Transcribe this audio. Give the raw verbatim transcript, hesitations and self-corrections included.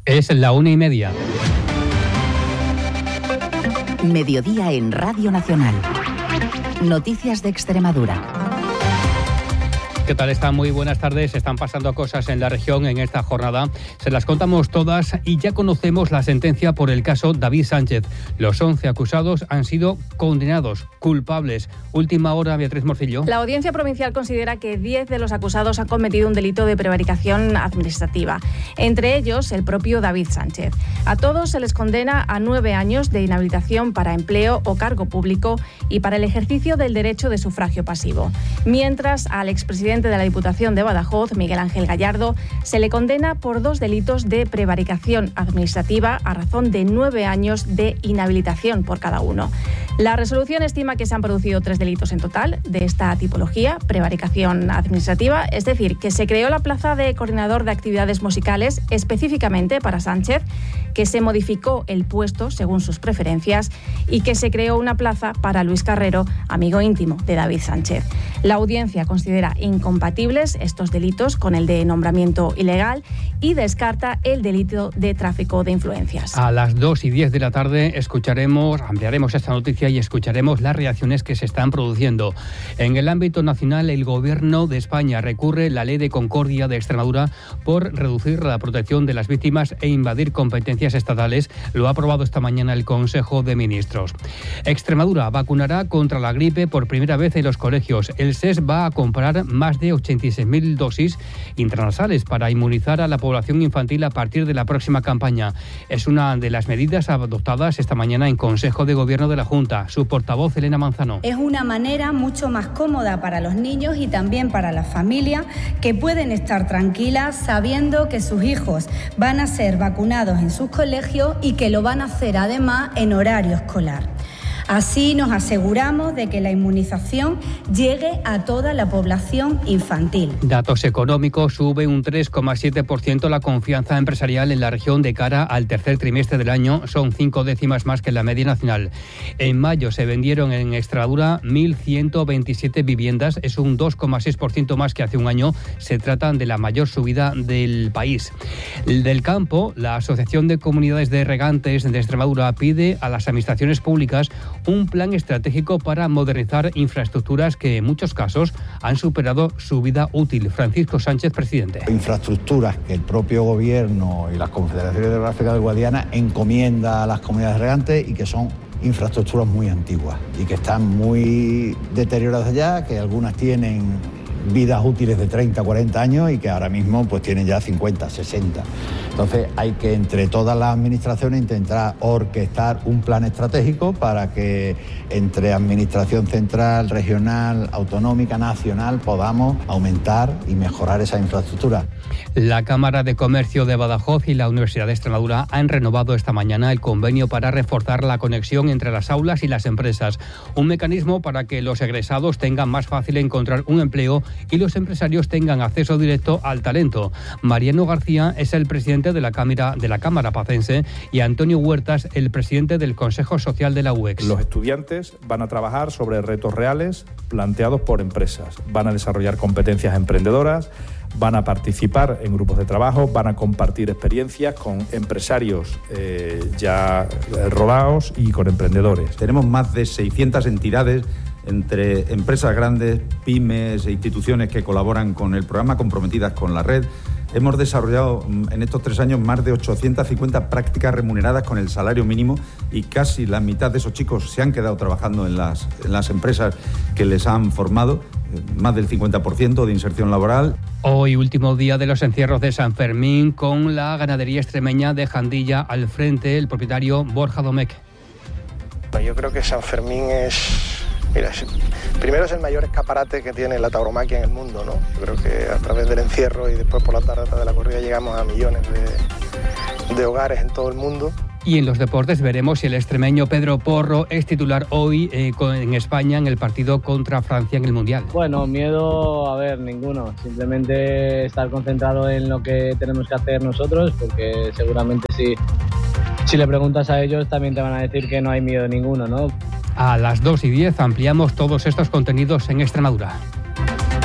Es la una y media. Mediodía en Radio Nacional. Noticias de Extremadura. ¿Qué tal están? Muy buenas tardes. Están pasando cosas en la región en esta jornada. Se las contamos todas y ya conocemos la sentencia por el caso David Sánchez. Los once acusados han sido condenados, culpables. Última hora, Beatriz Morcillo. La Audiencia Provincial considera que diez de los acusados han cometido un delito de prevaricación administrativa. Entre ellos, el propio David Sánchez. A todos se les condena a nueve años de inhabilitación para empleo o cargo público y para el ejercicio del derecho de sufragio pasivo. Mientras, al expresidente de la Diputación de Badajoz, Miguel Ángel Gallardo, se le condena por dos delitos de prevaricación administrativa a razón de nueve años de inhabilitación por cada uno. La resolución estima que se han producido tres delitos en total de esta tipología, prevaricación administrativa, es decir, que se creó la plaza de coordinador de actividades musicales específicamente para Sánchez, que se modificó el puesto según sus preferencias y que se creó una plaza para Luis Carrero, amigo íntimo de David Sánchez. La audiencia considera incompatibles estos delitos con el de nombramiento ilegal y descarta el delito de tráfico de influencias. A las dos y diez de la tarde escucharemos, ampliaremos esta noticia y escucharemos las reacciones que se están produciendo. En el ámbito nacional, el Gobierno de España recurre la Ley de Concordia de Extremadura por reducir la protección de las víctimas e invadir competencias estatales. Lo ha aprobado esta mañana el Consejo de Ministros. Extremadura vacunará contra la gripe por primera vez en los colegios. El S E S va a comprar más de ochenta y seis mil dosis intranasales para inmunizar a la población infantil a partir de la próxima campaña. Es una de las medidas adoptadas esta mañana en Consejo de Gobierno de la Junta. Su portavoz, Elena Manzano. Es una manera mucho más cómoda para los niños y también para las familias, que pueden estar tranquilas sabiendo que sus hijos van a ser vacunados en sus colegios y que lo van a hacer además en horario escolar. Así nos aseguramos de que la inmunización llegue a toda la población infantil. Datos económicos: sube un tres coma siete por ciento la confianza empresarial en la región de cara al tercer trimestre del año. Son cinco décimas más que la media nacional. En mayo se vendieron en Extremadura mil ciento veintisiete viviendas. Es un dos coma seis por ciento más que hace un año. Se trata de la mayor subida del país. Del campo, la Asociación de Comunidades de Regantes de Extremadura pide a las administraciones públicas un plan estratégico para modernizar infraestructuras que en muchos casos han superado su vida útil. Francisco Sánchez, presidente. Infraestructuras que el propio gobierno y las confederaciones hidrográficas del Guadiana encomienda a las comunidades regantes y que son infraestructuras muy antiguas y que están muy deterioradas ya, que algunas tienen vidas útiles de treinta, cuarenta años y que ahora mismo pues tienen ya cincuenta, sesenta. Entonces hay que entre todas las administraciones intentar orquestar un plan estratégico para que entre administración central, regional, autonómica, nacional podamos aumentar y mejorar esa infraestructura. La Cámara de Comercio de Badajoz y la Universidad de Extremadura han renovado esta mañana el convenio para reforzar la conexión entre las aulas y las empresas. Un mecanismo para que los egresados tengan más fácil encontrar un empleo y los empresarios tengan acceso directo al talento. Mariano García es el presidente de la Cámara, de la Cámara Pacense, y Antonio Huertas, el presidente del Consejo Social de la U E X. Los estudiantes van a trabajar sobre retos reales planteados por empresas. Van a desarrollar competencias emprendedoras, van a participar en grupos de trabajo, van a compartir experiencias con empresarios eh, ya rodados y con emprendedores. Tenemos más de seiscientas entidades entre empresas grandes, pymes e instituciones que colaboran con el programa, comprometidas con la red. Hemos desarrollado en estos tres años más de ochocientas cincuenta prácticas remuneradas con el salario mínimo y casi la mitad de esos chicos se han quedado trabajando en las, en las empresas que les han formado, más del cincuenta por ciento de inserción laboral. Hoy, último día de los encierros de San Fermín, con la ganadería extremeña de Jandilla al frente, el propietario Borja Domecq. Yo creo que San Fermín es... Mira, primero es el mayor escaparate que tiene la tauromaquia en el mundo, ¿no? Yo creo que a través del encierro y después por la tarde de la corrida llegamos a millones de, de hogares en todo el mundo. Y en los deportes veremos si el extremeño Pedro Porro es titular hoy eh, en España en el partido contra Francia en el Mundial. Bueno, miedo, a ver, ninguno. Simplemente estar concentrado en lo que tenemos que hacer nosotros, porque seguramente si, si le preguntas a ellos también te van a decir que no hay miedo ninguno, ¿no? A las dos y diez ampliamos todos estos contenidos en Extremadura.